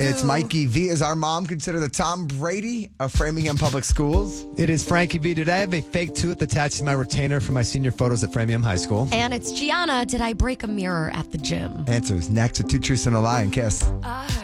It's Mikey V. Is our mom considered the Tom Brady of Framingham Public Schools? It is Frankie B. Did I have a fake tooth attached to my retainer for my senior photos at Framingham High School? And it's Gianna. Did I break a mirror at the gym? Answers next with 2 Truths and a Lie and Kiss.